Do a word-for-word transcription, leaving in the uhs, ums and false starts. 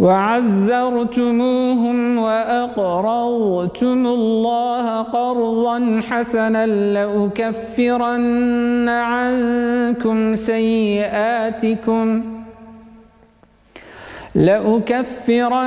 وعزرتموهم وأقرضتم الله قرضا حسنا لأكفرن عنكم سيئاتكم لأكفرن